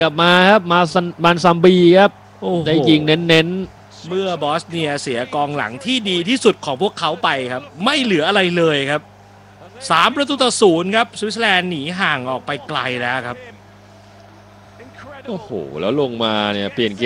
กลับมาครับมันซัมบีครับได้ยิงเน้นเมื่อบอสเนียเสียกองหลังที่ดีที่สุดของพวกเขาไปครับไม่เหลืออะไรเลยครับ3-0ครับสวิตเซอร์แลนด์หนีห่างออกไปไกลแล้วครับโอ้โหแล้วลงมาเนี่ยเปลี่ยนเกม